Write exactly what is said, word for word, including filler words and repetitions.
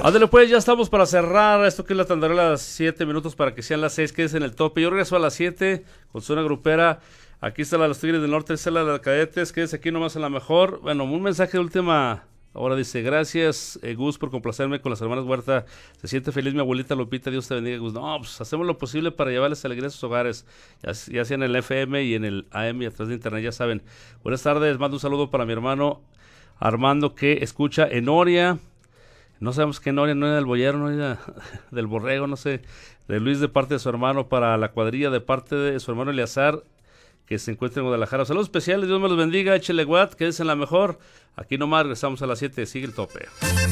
Ándale pues, ya estamos para cerrar esto que es la tandera, las siete minutos para que sean las seis, quédese en el tope. Yo regreso a las siete con zona grupera. Aquí está la de los Tigres del Norte, esta es la de los Cadetes, quédese aquí nomás en la mejor. Bueno, un mensaje de última hora dice: gracias, eh, Gus, por complacerme con las hermanas Huerta. Se siente feliz mi abuelita Lupita, Dios te bendiga, Gus. No, pues hacemos lo posible para llevarles alegría a sus hogares, ya, ya sea en el F M y en el A M y a través de internet, ya saben. Buenas tardes, mando un saludo para mi hermano Armando que escucha en Oria. No sabemos qué Noria, no era del Boyero, no era del Borrego, no sé, de Luis de parte de su hermano, para la cuadrilla de parte de su hermano Eleazar, que se encuentra en Guadalajara. Saludos especiales, Dios me los bendiga, échele guat, quédense en la mejor. Aquí nomás regresamos a las siete, sigue el tope.